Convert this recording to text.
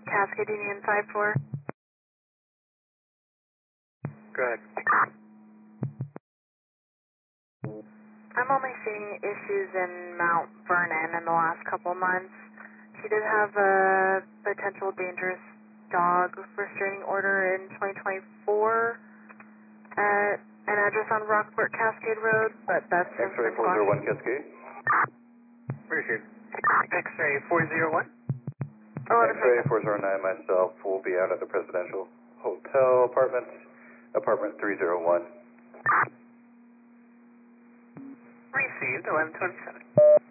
Cascade Union 5-4. Go ahead. I'm only seeing issues in Mount Vernon in the last couple months. She did have a potential dangerous dog restraining order in 2024 at an address on Rockport Cascade Road, but that's since X-ray been quashed. 401 Cascade. Appreciate it. X-ray 401. Oh, X-ray 409, myself will be out at the Presidential Hotel Apartments, apartment 301. Received 1127.